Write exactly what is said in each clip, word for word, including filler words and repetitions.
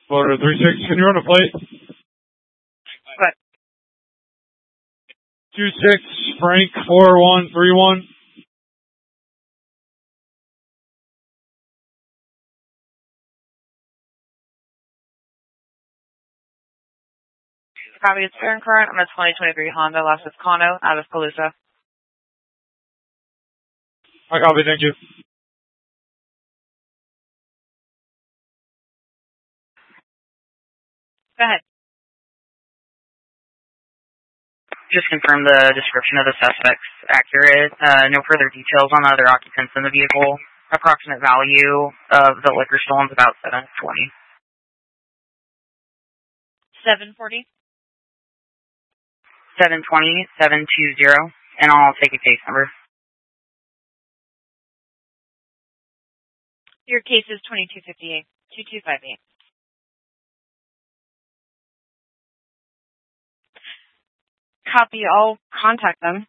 Florida three six, can you run a plate? What? two six, Frank four one three one. Copy, it's fair and current. I'm a twenty twenty-three Honda Lexus Condo out of Calusa. I copy, thank you. Go ahead. Just confirm the description of the suspect's accurate. Uh, no further details on the other occupants in the vehicle. Approximate value of the liquor stolen is about seven twenty. seven forty? seven twenty, seven twenty, and I'll take a case number. Your case is twenty-two fifty-eight, two two five eight. Copy, I'll contact them.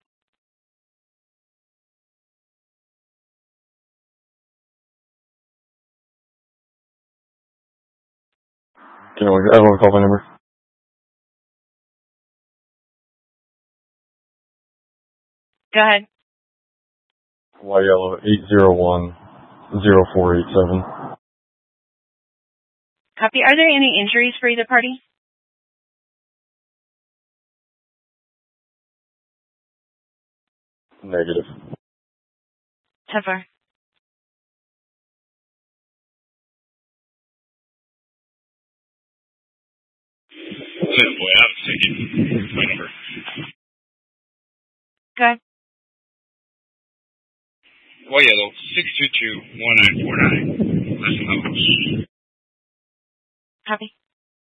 Can I have a call my number? Go ahead. Y yellow eight zero one zero four eight seven. Copy. Are there any injuries for either party? Negative. ten four. Boy, I was taking my number. Go ahead. Well, yellow six two two one nine four nine. Listen, Copy.